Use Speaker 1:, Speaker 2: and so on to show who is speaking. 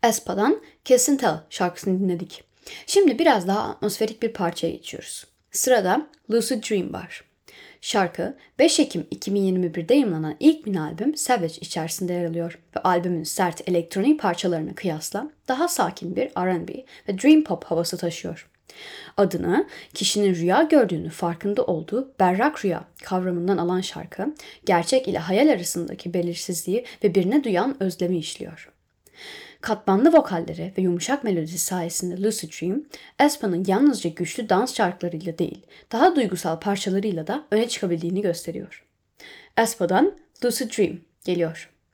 Speaker 1: aespa'dan Kiss and Tell şarkısını dinledik. Şimdi biraz daha atmosferik bir parçaya geçiyoruz. Sırada Lucid Dream var. Şarkı 5 Ekim 2021'de yayımlanan ilk mini albüm Savage içerisinde yer alıyor ve albümün sert elektronik parçalarına kıyasla daha sakin bir R&B ve Dream Pop havası taşıyor. Adını kişinin rüya gördüğünü farkında olduğu berrak rüya kavramından alan şarkı, gerçek ile hayal arasındaki belirsizliği ve birine duyan özlemi işliyor. Katmanlı vokalleri ve yumuşak melodisi sayesinde Lucid Dream, aespa'nın yalnızca güçlü dans şarkılarıyla değil, daha duygusal parçalarıyla da öne çıkabildiğini gösteriyor. aespa'dan Lucid Dream geliyor.